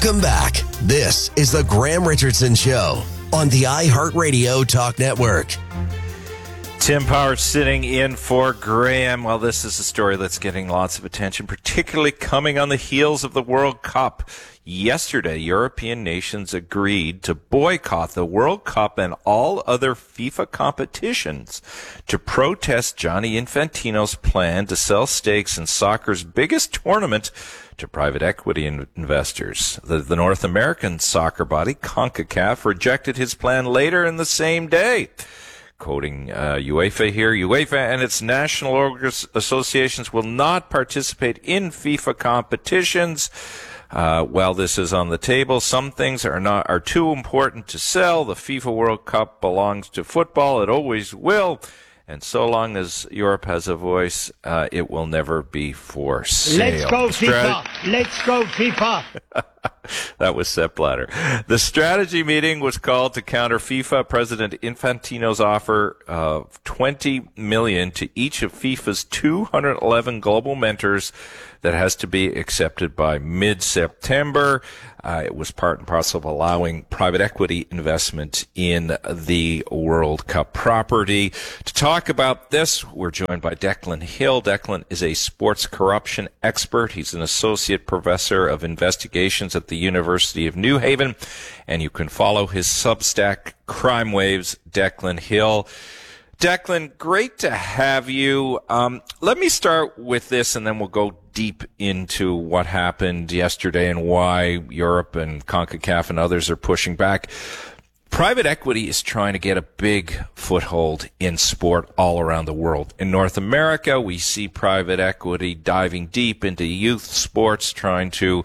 Welcome back. This is the Graham Richardson Show on the iHeartRadio Talk Network. Tim Power sitting in for Graham. Well, this is a story that's getting lots of attention, particularly coming on the heels of the World Cup. Yesterday, European nations agreed to boycott the World Cup and all other FIFA competitions to protest Gianni Infantino's plan to sell stakes in soccer's biggest tournament to private equity investors. The North American soccer body, CONCACAF, rejected his plan later in the same day. Quoting UEFA here, UEFA and its national associations will not participate in FIFA competitions. While this is on the table, some things are too important to sell. The FIFA World Cup belongs to football. It always will. And so long as Europe has a voice, it will never be for sale. Let's go, FIFA! Let's go, FIFA! That was Sepp Blatter. The strategy meeting was called to counter FIFA President Infantino's offer of $20 million to each of FIFA's 211 global mentors that has to be accepted by mid-September. It was part and parcel of allowing private equity investment in the World Cup property. To talk about this, we're joined by Declan Hill. Declan is a sports corruption expert. He's an associate professor of investigations at the University of New Haven, and you can follow his Substack, Crime Waves, Declan Hill. Declan, great to have you. Let me start with this, and then we'll go deep into what happened yesterday and why Europe and CONCACAF and others are pushing back. Private equity is trying to get a big foothold in sport all around the world. In North America, we see private equity diving deep into youth sports, trying to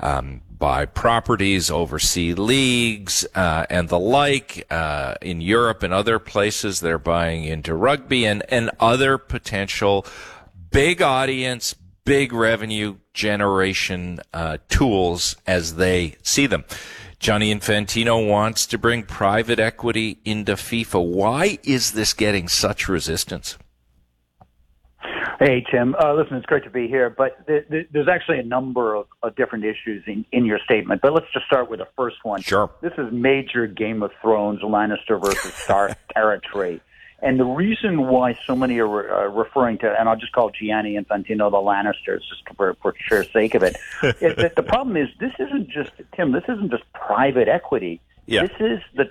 buy properties, oversee leagues, and the like. In Europe and other places, they're buying into rugby and other potential big audience, big revenue generation tools as they see them. Gianni Infantino wants to bring private equity into FIFA. Why is this getting such resistance? Hey, Tim. Listen, it's great to be here, but there's actually a number of different issues in your statement. But let's just start with the first one. Sure. This is major Game of Thrones, Lannister versus Stark territory. And the reason why so many are referring to, and I'll just call Gianni Infantino the Lannisters, just for sheer sake of it, is that the problem is this isn't just, Tim, this isn't just private equity. Yeah. This is the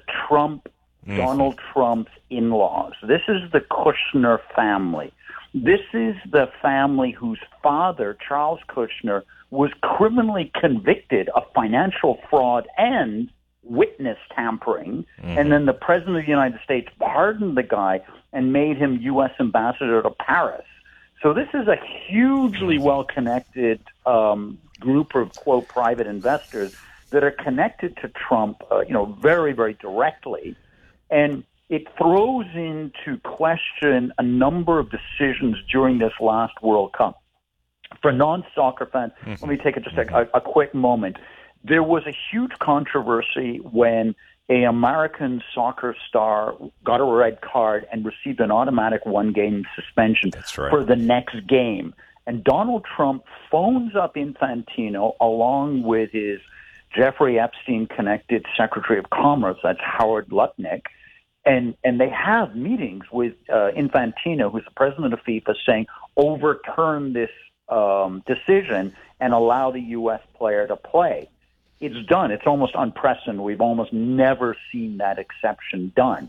Donald Trump's in-laws. This is the Kushner family. This is the family whose father, Charles Kushner, was criminally convicted of financial fraud and witness tampering, and then the President of the United States pardoned the guy and made him U.S. ambassador to Paris. So this is a hugely well-connected group of, quote, private investors that are connected to Trump, very, very directly. And it throws into question a number of decisions during this last World Cup. For non-soccer fans, let me take just a quick moment. There was a huge controversy when an American soccer star got a red card and received an automatic one-game suspension for the next game. And Donald Trump phones up Infantino along with his Jeffrey Epstein-connected Secretary of Commerce, that's Howard Lutnick, and they have meetings with Infantino, who's the president of FIFA, saying, overturn this decision and allow the U.S. player to play. It's done. It's almost unprecedented. We've almost never seen that exception done.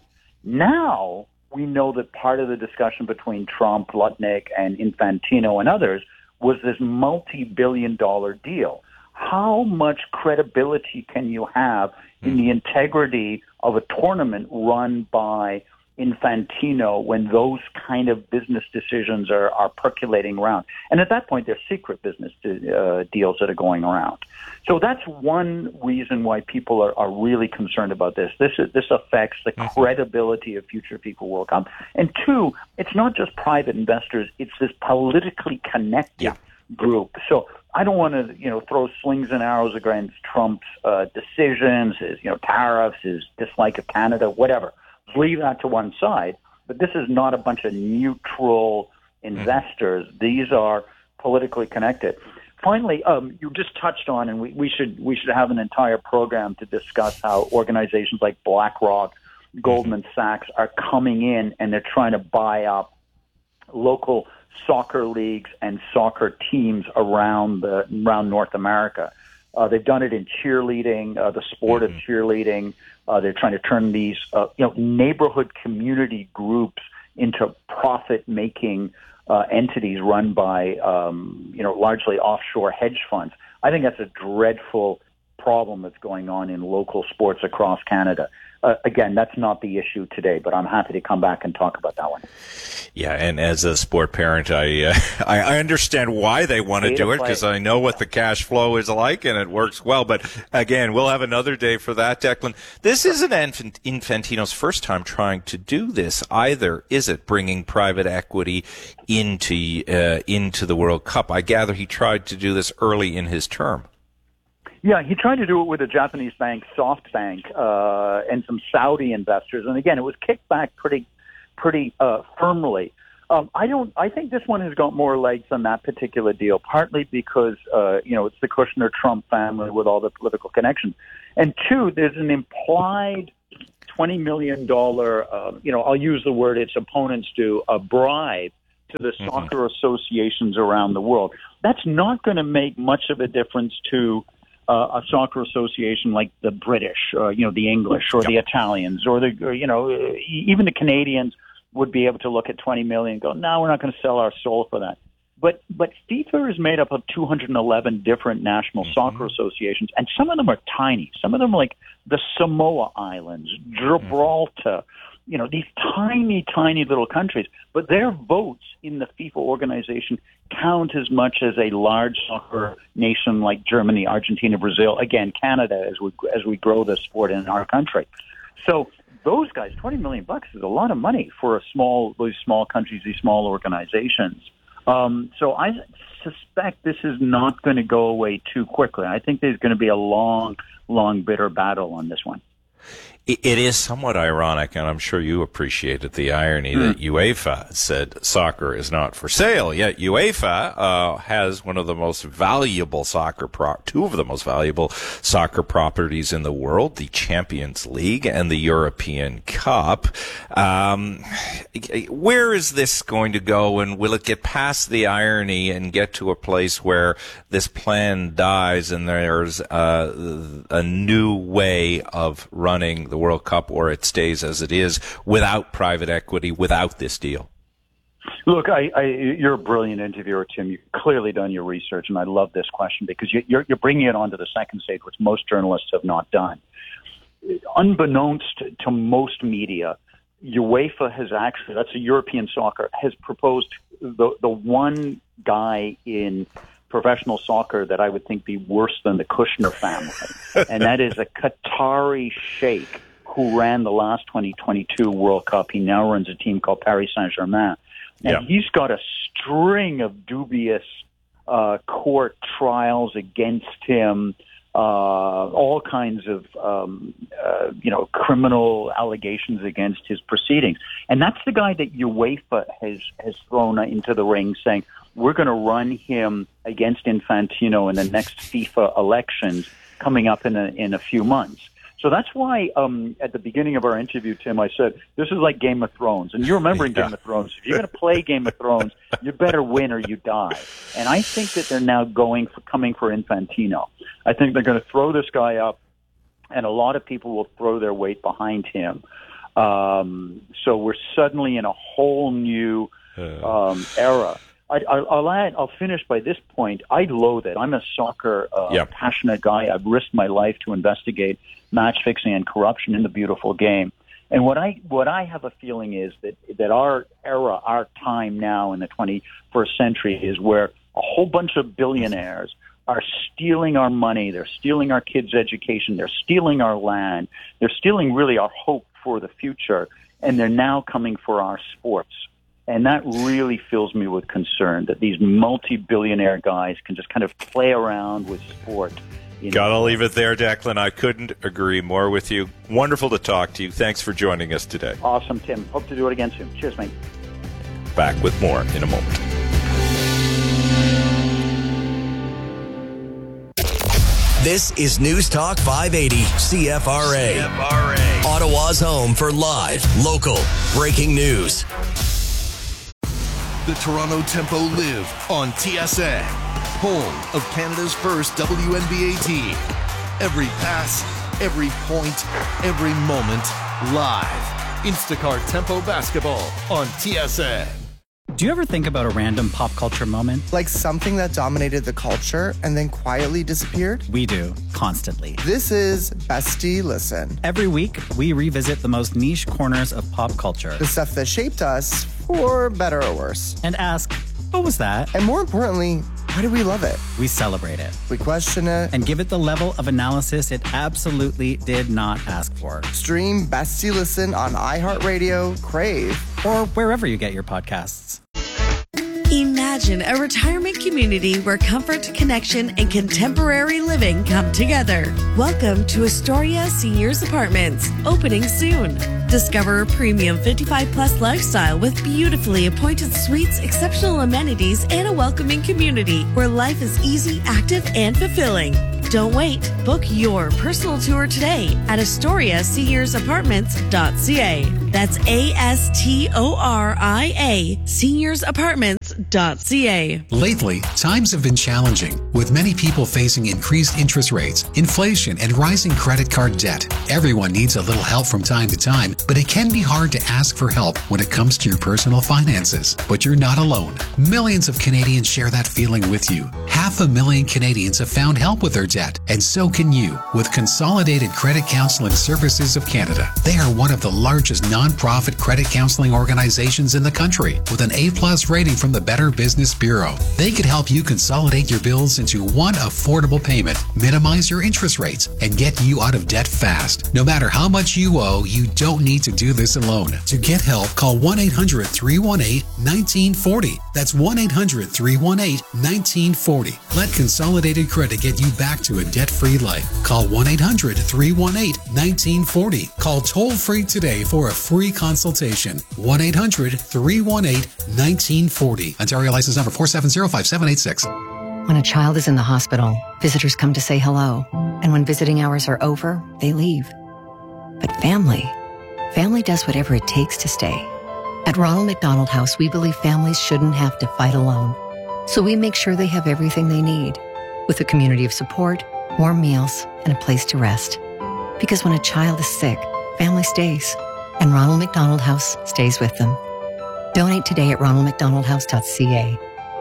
Now we know that part of the discussion between Trump, Lutnick, and Infantino and others was this multi-billion-dollar deal. How much credibility can you have in the integrity of a tournament run by Infantino when those kind of business decisions are percolating around? And at that point, they're secret business deals that are going around. So that's one reason why people are really concerned about this. This affects the credibility of future FIFA World Cup. And two, it's not just private investors; it's this politically connected group. So I don't want to, throw slings and arrows against Trump's decisions, his, tariffs, his dislike of Canada, whatever. Leave that to one side. But this is not a bunch of neutral investors. These are politically connected. Finally, you just touched on, and we should have an entire program to discuss how organizations like BlackRock, Goldman Sachs are coming in and they're trying to buy up local soccer leagues and soccer teams around North America. They've done it in cheerleading, the sport of cheerleading. They're trying to turn these neighborhood community groups into profit-making entities run by largely offshore hedge funds. I think that's a dreadful problem that's going on in local sports across Canada. Again, that's not the issue today, but I'm happy to come back and talk about that one. Yeah, and as a sport parent, I understand why they want to do it, because I know what the cash flow is like, and it works well. But again, we'll have another day for that, Declan. This isn't Infantino's first time trying to do this either, is it? Bringing private equity into the World Cup. I gather he tried to do this early in his term. Yeah, he tried to do it with a Japanese bank, SoftBank, and some Saudi investors. And again, it was kicked back pretty firmly. I think this one has got more legs than that particular deal, partly because, it's the Kushner-Trump family with all the political connections. And two, there's an implied $20 million, I'll use the word its opponents do, a bribe to the soccer associations around the world. That's not going to make much of a difference to a soccer association like the British, the English, or the Italians, or even the Canadians would be able to look at 20 million and go, no, we're not going to sell our soul for that. But FIFA is made up of 211 different national soccer associations, and some of them are tiny. Some of them are like the Samoa Islands, Gibraltar, these tiny, tiny little countries. But their votes in the FIFA organization count as much as a large soccer nation like Germany, Argentina, Brazil, again, Canada, as we grow the sport in our country. So those guys, $20 million is a lot of money for those small countries, these small organizations. So I suspect this is not going to go away too quickly. I think there's going to be a long, long, bitter battle on this one. It is somewhat ironic, and I'm sure you appreciated the irony that UEFA said soccer is not for sale, yet UEFA has one of the most valuable two of the most valuable soccer properties in the world, the Champions League and the European Cup. Where is this going to go, and will it get past the irony and get to a place where this plan dies and there's a new way of running the World Cup, or it stays as it is without private equity, without this deal? Look, you're a brilliant interviewer, Tim. You've clearly done your research, and I love this question because you're bringing it onto the second stage, which most journalists have not done. Unbeknownst to most media, UEFA has actually, that's a European soccer, has proposed the one guy in professional soccer that I would think be worse than the Kushner family, and that is a Qatari sheikh who ran the last 2022 World Cup. He now runs a team called Paris Saint-Germain, and he's got a string of dubious court trials against him, all kinds of criminal allegations against his proceedings, and that's the guy that UEFA has thrown into the ring, saying, we're going to run him against Infantino in the next FIFA elections coming up in a few months. So that's why at the beginning of our interview, Tim, I said, this is like Game of Thrones. And you remember in Game of Thrones, if you're going to play Game of Thrones, you better win or you die. And I think that they're now coming for Infantino. I think they're going to throw this guy up, and a lot of people will throw their weight behind him. So we're suddenly in a whole new era. I'll finish by this point. I loathe it. I'm a soccer passionate guy. I've risked my life to investigate match fixing and corruption in the beautiful game. And what I have a feeling is that our era, our time now in the 21st century is where a whole bunch of billionaires are stealing our money. They're stealing our kids' education. They're stealing our land. They're stealing really our hope for the future. And they're now coming for our sports. And that really fills me with concern that these multi-billionaire guys can just kind of play around with sport. Gotta leave it there, Declan. I couldn't agree more with you. Wonderful to talk to you. Thanks for joining us today. Awesome, Tim. Hope to do it again soon. Cheers, mate. Back with more in a moment. This is News Talk 580 CFRA. Ottawa's home for live, local, breaking news. The Toronto Tempo live on TSN, home of Canada's first WNBA team. Every pass, every point, every moment, live. Instacart Tempo Basketball on TSN. Do you ever think about a random pop culture moment? Like something that dominated the culture and then quietly disappeared? We do, constantly. This is Bestie Listen. Every week, we revisit the most niche corners of pop culture. The stuff that shaped us, for better or worse. And ask, what was that? And more importantly, why do we love it? We celebrate it. We question it. And give it the level of analysis it absolutely did not ask for. Stream Bestie Listen on iHeartRadio, Crave, or wherever you get your podcasts. Imagine a retirement community where comfort, connection, and contemporary living come together. Welcome to Astoria Seniors Apartments, opening soon. Discover a premium 55-plus lifestyle with beautifully appointed suites, exceptional amenities, and a welcoming community where life is easy, active, and fulfilling. Don't wait. Book your personal tour today at AstoriaSeniorsApartments.ca. That's ASTORIA SeniorsApartments.ca. Lately, times have been challenging, with many people facing increased interest rates, inflation, and rising credit card debt. Everyone needs a little help from time to time, but it can be hard to ask for help when it comes to your personal finances. But you're not alone. Millions of Canadians share that feeling with you. 500,000 Canadians have found help with their debt, and so can you with Consolidated Credit Counseling Services of Canada. They are one of the largest non-profit credit counseling organizations in the country, with an A+ rating from the Better Business Bureau. They could help you consolidate your bills into one affordable payment, minimize your interest rates, and get you out of debt fast. No matter how much you owe, you don't need to do this alone. To get help, call 1-800-318-1940. That's 1-800-318-1940. Let Consolidated Credit get you back to a debt-free life. Call 1-800-318-1940. Call toll-free today for a free consultation. 1-800-318-1940. Ontario license number 4705786. When a child is in the hospital, visitors come to say hello. And when visiting hours are over, they leave. But family does whatever it takes to stay. At Ronald McDonald House, we believe families shouldn't have to fight alone. So we make sure they have everything they need, with a community of support, warm meals, and a place to rest. Because when a child is sick, family stays, and Ronald McDonald House stays with them. Donate today at ronaldmcdonaldhouse.ca.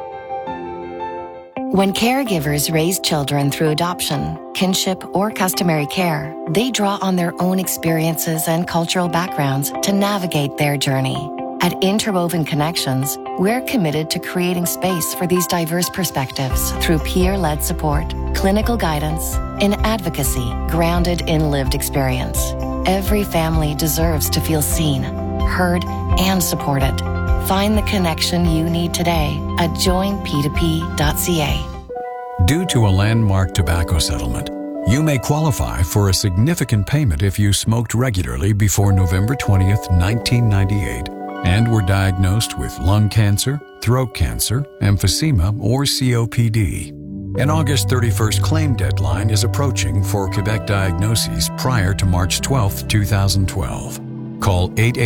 When caregivers raise children through adoption, kinship, or customary care, they draw on their own experiences and cultural backgrounds to navigate their journey. At Interwoven Connections, we're committed to creating space for these diverse perspectives through peer-led support, clinical guidance, and advocacy grounded in lived experience. Every family deserves to feel seen, heard, and supported. Find the connection you need today at joinp2p.ca. Due to a landmark tobacco settlement, you may qualify for a significant payment if you smoked regularly before November 20th, 1998, and were diagnosed with lung cancer, throat cancer, emphysema, or COPD. An August 31st claim deadline is approaching for Quebec diagnoses prior to March 12, 2012. Call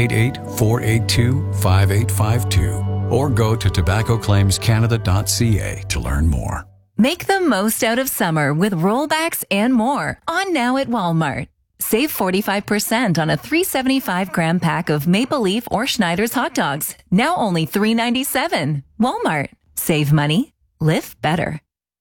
888-482-5852 or go to tobaccoclaimscanada.ca to learn more. Make the most out of summer with rollbacks and more on now at Walmart. Save 45% on a 375-gram pack of Maple Leaf or Schneider's hot dogs. Now only $3.97. Walmart. Save money. Live better.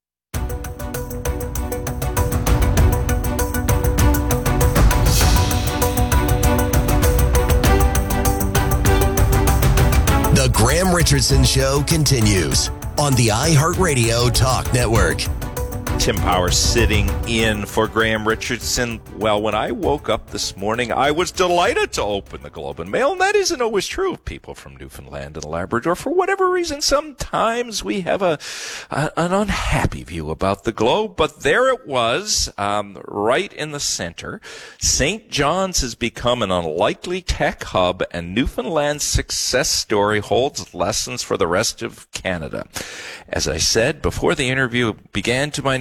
The Graham Richardson Show continues on the iHeartRadio Talk Network. Tim Power sitting in for Graham Richardson. Well, when I woke up this morning, I was delighted to open the Globe and Mail, and that isn't always true of people from Newfoundland and Labrador. For whatever reason, sometimes we have an unhappy view about the Globe, but there it was, right in the center. St. John's has become an unlikely tech hub, and Newfoundland's success story holds lessons for the rest of Canada. As I said before the interview began to my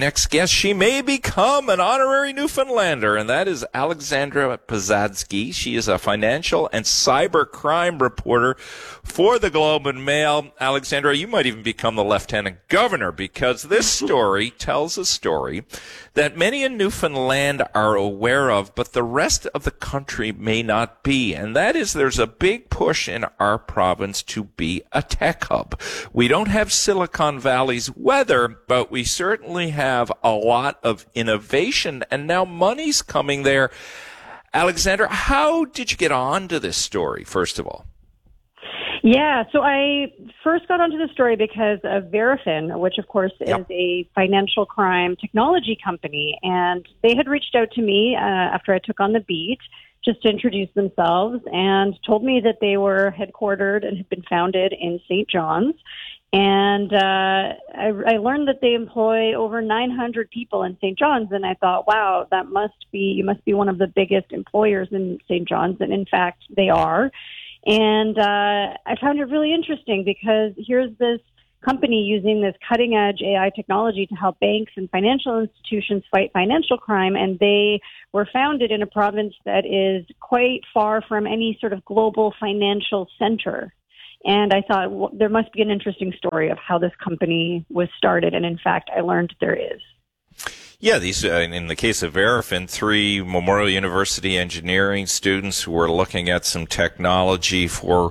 next guest. She may become an honorary Newfoundlander, and that is Alexandra Pozadzki. She is a financial and cyber crime reporter for the Globe and Mail. Alexandra, you might even become the lieutenant governor, because this story tells a story that many in Newfoundland are aware of, but the rest of the country may not be. And that is, there's a big push in our province to be a tech hub. We don't have Silicon Valley's weather, but we certainly have a lot of innovation, and now money's coming there. Alexandra, how did you get on to this story, first of all? Yeah, so I first got onto the story because of Verafin, which of course is a financial crime technology company, and they had reached out to me after I took on the beat just to introduce themselves and told me that they were headquartered and had been founded in St. John's. And I learned that they employ over 900 people in St. John's, and I thought, wow, you must be one of the biggest employers in St. John's, and in fact, they are. And I found it really interesting because here's this company using this cutting-edge AI technology to help banks and financial institutions fight financial crime, and they were founded in a province that is quite far from any sort of global financial center. And I thought, well, there must be an interesting story of how this company was started, and in fact, I learned there is. Yeah, these in the case of Verafin, 3 Memorial University engineering students who were looking at some technology for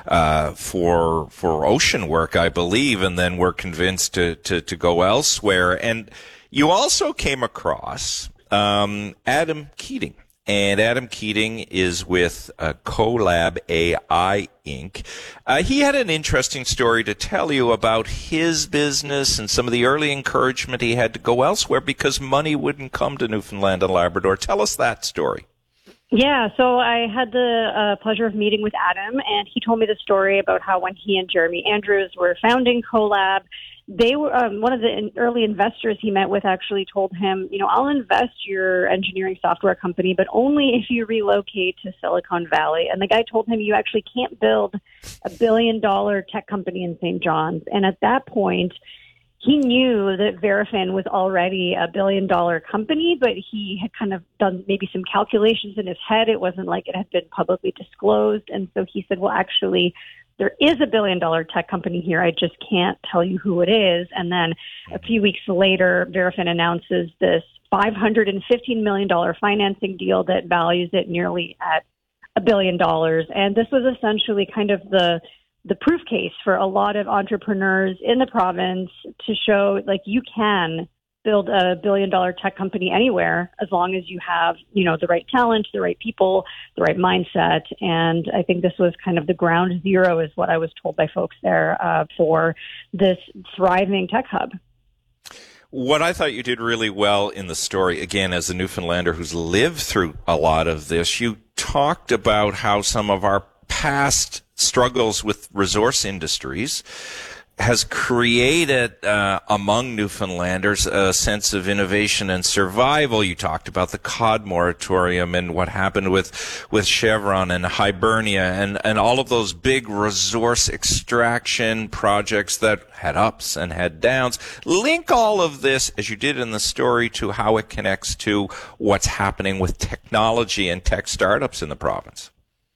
ocean work, I believe, and then were convinced to go elsewhere. And you also came across Adam Keating. And Adam Keating is with Colab AI Inc. He had an interesting story to tell you about his business and some of the early encouragement he had to go elsewhere because money wouldn't come to Newfoundland and Labrador. Tell us that story. Yeah, so I had the pleasure of meeting with Adam, and he told me the story about how when he and Jeremy Andrews were founding Colab, they were one of the early investors he met with actually told him, I'll invest your engineering software company, but only if you relocate to Silicon Valley. And the guy told him, you actually can't build a $1 billion tech company in St. John's. And at that point, he knew that Verafin was already a $1 billion company, but he had kind of done maybe some calculations in his head. It wasn't like it had been publicly disclosed. And so he said, well, actually, there is a $1 billion tech company here. I just can't tell you who it is. And then a few weeks later, Verafin announces this $515 million financing deal that values it nearly at $1 billion. And this was essentially kind of the proof case for a lot of entrepreneurs in the province to show, like, you can build a $1 billion tech company anywhere as long as you have, the right talent, the right people, the right mindset. And I think this was kind of the ground zero, is what I was told by folks there, for this thriving tech hub. What I thought you did really well in the story, again, as a Newfoundlander who's lived through a lot of this, you talked about how some of our past struggles with resource industries has created among Newfoundlanders a sense of innovation and survival. You talked about the cod moratorium and what happened with Chevron and Hibernia and all of those big resource extraction projects that had ups and had downs. Link all of this, as you did in the story, to how it connects to what's happening with technology and tech startups in the province.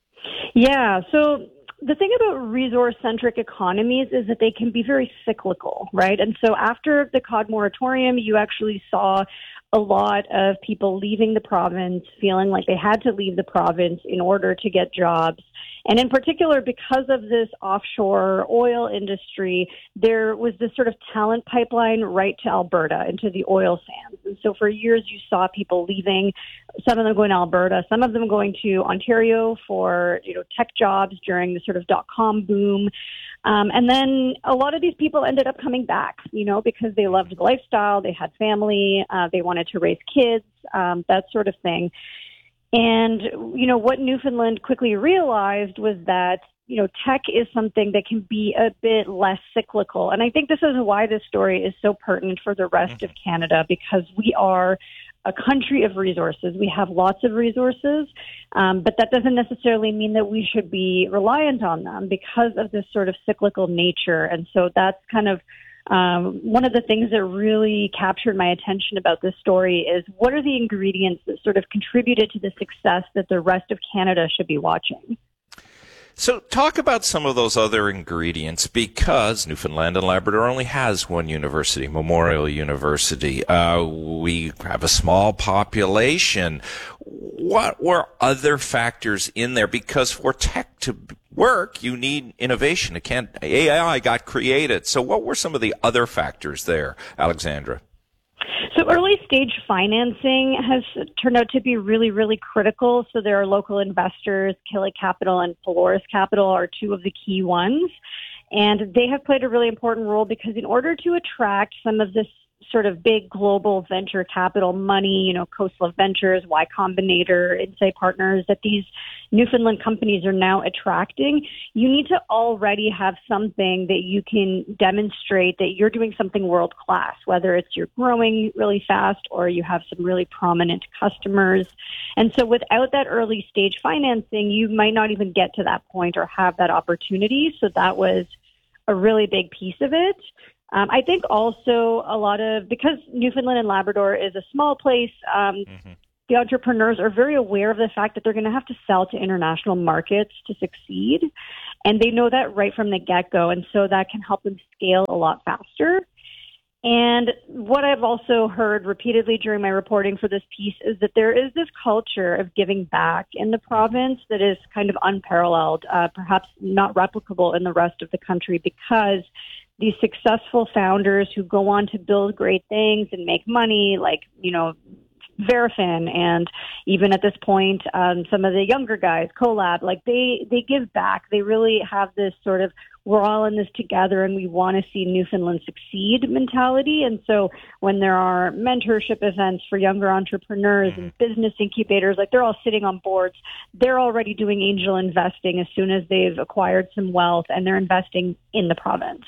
Yeah, so the thing about resource-centric economies is that they can be very cyclical, right? And so after the cod moratorium, you actually saw a lot of people leaving the province, feeling like they had to leave the province in order to get jobs. And in particular, because of this offshore oil industry, there was this sort of talent pipeline right to Alberta, into the oil sands. And so for years, you saw people leaving, some of them going to Alberta, some of them going to Ontario for, tech jobs during the sort of .com boom. And then a lot of these people ended up coming back, because they loved the lifestyle, they had family, they wanted to raise kids, that sort of thing. And, what Newfoundland quickly realized was that, tech is something that can be a bit less cyclical. And I think this is why this story is so pertinent for the rest of Canada, because we are a country of resources. We have lots of resources, but that doesn't necessarily mean that we should be reliant on them because of this sort of cyclical nature. And so that's kind of One of the things that really captured my attention about this story is what are the ingredients that sort of contributed to the success that the rest of Canada should be watching? So talk about some of those other ingredients, because Newfoundland and Labrador only has one university, Memorial University. We have a small population. What were other factors in there? Because for tech to work, you need innovation. AI got created. So what were some of the other factors there, Alexandra? So early stage financing has turned out to be really, really critical. So there are local investors, Killick Capital and Polaris Capital are two of the key ones. And they have played a really important role because in order to attract some of this sort of big global venture capital money, Coastal Ventures, Y Combinator, Insight Partners, that these Newfoundland companies are now attracting, you need to already have something that you can demonstrate that you're doing something world class, whether it's you're growing really fast or you have some really prominent customers. And so without that early stage financing, you might not even get to that point or have that opportunity. So that was a really big piece of it. I think also because Newfoundland and Labrador is a small place, the entrepreneurs are very aware of the fact that they're going to have to sell to international markets to succeed. And they know that right from the get-go. And so that can help them scale a lot faster. And what I've also heard repeatedly during my reporting for this piece is that there is this culture of giving back in the province that is kind of unparalleled, perhaps not replicable in the rest of the country, because these successful founders who go on to build great things and make money, like, Verafin, and even at this point, some of the younger guys, Collab, like they give back. They really have this sort of, we're all in this together and we want to see Newfoundland succeed mentality. And so when there are mentorship events for younger entrepreneurs and business incubators, like they're all sitting on boards, they're already doing angel investing as soon as they've acquired some wealth, and they're investing in the province.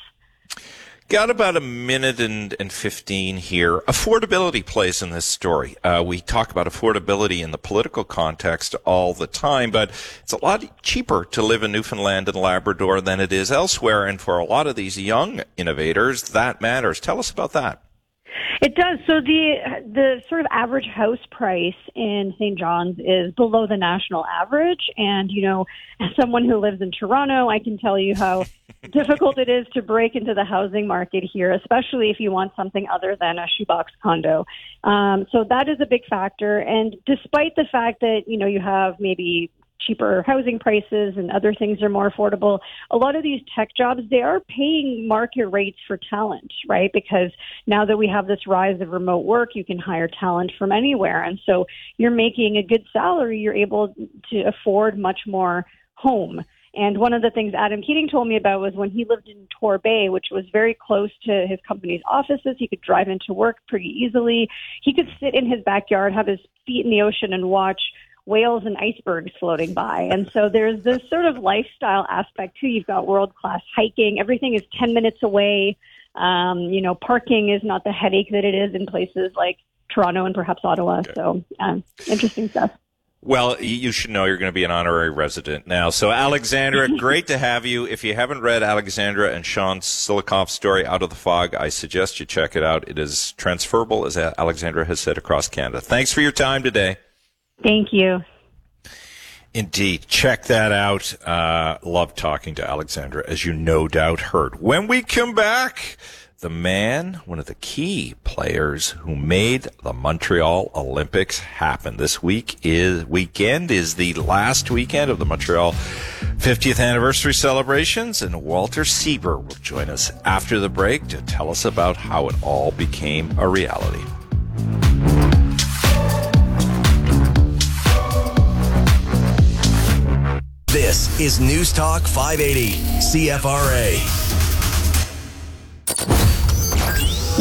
Got about a minute and 15 here. Affordability plays in this story. We talk about affordability in the political context all the time, but it's a lot cheaper to live in Newfoundland and Labrador than it is elsewhere. And for a lot of these young innovators, that matters. Tell us about that. It does. So the sort of average house price in St. John's is below the national average. And, as someone who lives in Toronto, I can tell you how difficult it is to break into the housing market here, especially if you want something other than a shoebox condo. So that is a big factor. And despite the fact that, you have maybe cheaper housing prices and other things are more affordable, a lot of these tech jobs, they are paying market rates for talent, right? Because now that we have this rise of remote work, you can hire talent from anywhere. And so you're making a good salary, you're able to afford much more home. And one of the things Adam Keating told me about was when he lived in Torbay, which was very close to his company's offices. He could drive into work pretty easily. He could sit in his backyard, have his feet in the ocean, and watch whales and icebergs floating by. And so there's this sort of lifestyle aspect too. You've got world-class hiking. Everything is 10 minutes away. Parking is not the headache that it is in places like Toronto and perhaps Ottawa. Okay. So interesting stuff. Well, you should know you're going to be an honorary resident now. So, Alexandra, great to have you. If you haven't read Alexandra and Sean Silikoff's story, Out of the Fog, I suggest you check it out. It is transferable, as Alexandra has said, across Canada. Thanks for your time today. Thank you. Indeed. Check that out. Love talking to Alexandra, as you no doubt heard. When we come back, the man, one of the key players who made the Montreal Olympics happen. This weekend is the last weekend of the Montreal 50th anniversary celebrations, and Walter Sieber will join us after the break to tell us about how it all became a reality. This is News Talk 580, CFRA.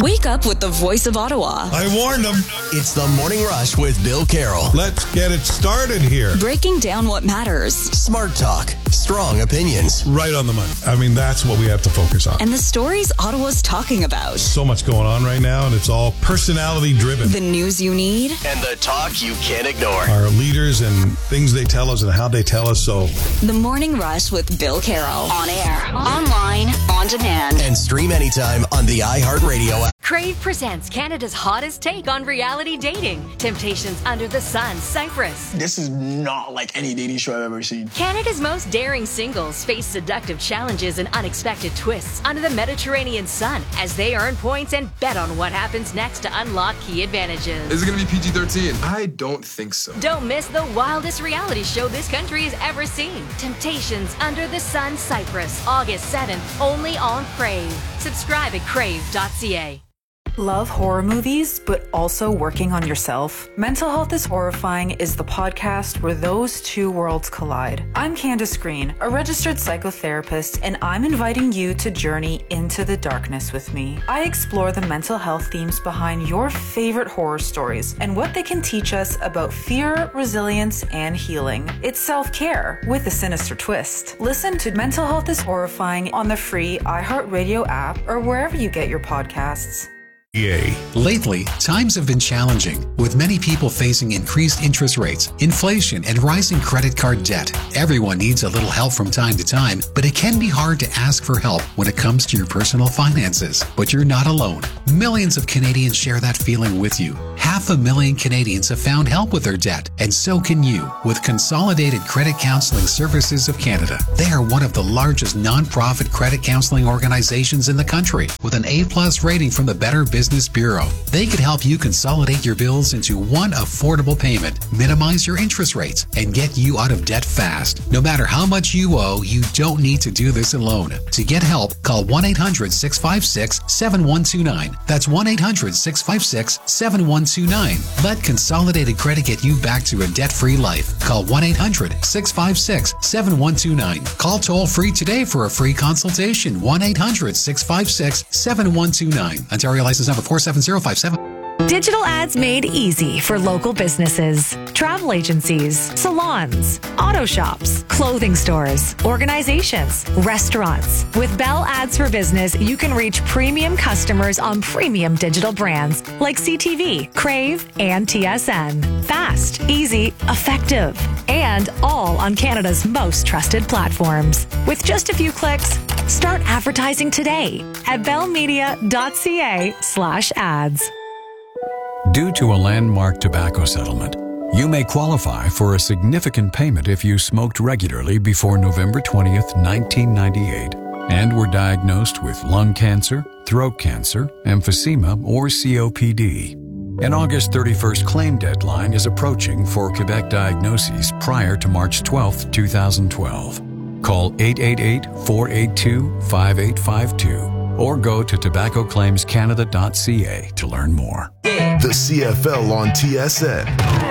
Wake up with the voice of Ottawa. I warned them. It's the Morning Rush with Bill Carroll. Let's get it started here. Breaking down what matters. Smart talk. Strong opinions. Right on the money. I mean, that's what we have to focus on. And the stories Ottawa's talking about. So much going on right now, and it's all personality driven. The news you need. And the talk you can't ignore. Our leaders and things they tell us and how they tell us so. The Morning Rush with Bill Carroll. On air, online, on demand. And stream anytime on the iHeartRadio app. Crave presents Canada's hottest take on reality dating. Temptations Under the Sun, Cyprus. This is not like any dating show I've ever seen. Canada's most daring singles face seductive challenges and unexpected twists under the Mediterranean sun as they earn points and bet on what happens next to unlock key advantages. Is it going to be PG-13? I don't think so. Don't miss the wildest reality show this country has ever seen. Temptations Under the Sun, Cyprus, August 7th, only on Crave. Subscribe at crave.ca. Love horror movies, but also working on yourself? Mental Health is Horrifying is the podcast where those two worlds collide. I'm Candace Green, a registered psychotherapist, and I'm inviting you to journey into the darkness with me. I explore the mental health themes behind your favorite horror stories and what they can teach us about fear, resilience, and healing. It's self-care with a sinister twist. Listen to Mental Health is Horrifying on the free iHeartRadio app or wherever you get your podcasts. Yay. Lately, times have been challenging, with many people facing increased interest rates, inflation, and rising credit card debt. Everyone needs a little help from time to time, but it can be hard to ask for help when it comes to your personal finances. But you're not alone. Millions of Canadians share that feeling with you. 500,000 Canadians have found help with their debt, and so can you with Consolidated Credit Counseling Services of Canada. They are one of the largest non-profit credit counseling organizations in the country, with an A+ rating from the Better Business Bureau. They could help you consolidate your bills into one affordable payment, minimize your interest rates, and get you out of debt fast. No matter how much you owe, you don't need to do this alone. To get help, call 1-800-656-7129. That's 1-800-656-7129. Let Consolidated Credit get you back to a debt-free life. Call 1-800-656-7129. Call toll-free today for a free consultation. 1-800-656-7129. Ontario license number 47057. Digital ads made easy for local businesses, travel agencies, salons, auto shops, clothing stores, organizations, restaurants. With Bell Ads for Business, you can reach premium customers on premium digital brands like CTV, Crave, and TSN. Fast, easy, effective, and all on Canada's most trusted platforms. With just a few clicks, start advertising today at bellmedia.ca/ads. Due to a landmark tobacco settlement, you may qualify for a significant payment if you smoked regularly before November 20th, 1998, and were diagnosed with lung cancer, throat cancer, emphysema, or COPD. An August 31st claim deadline is approaching for Quebec diagnoses prior to March 12th, 2012. Call 888-482-5852 or go to tobaccoclaimscanada.ca to learn more. The CFL on TSN.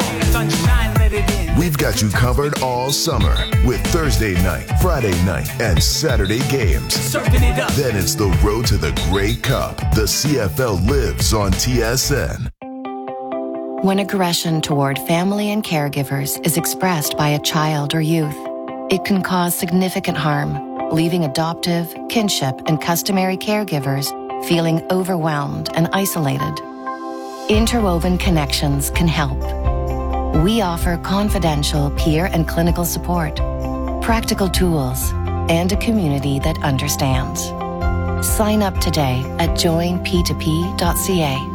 We've got you covered all summer with Thursday night, Friday night, and Saturday games. Then it's the road to the Grey Cup. The CFL lives on TSN. When aggression toward family and caregivers is expressed by a child or youth, it can cause significant harm, leaving adoptive, kinship, and customary caregivers feeling overwhelmed and isolated. Interwoven Connections can help. We offer confidential peer and clinical support, practical tools, and a community that understands. Sign up today at joinp2p.ca.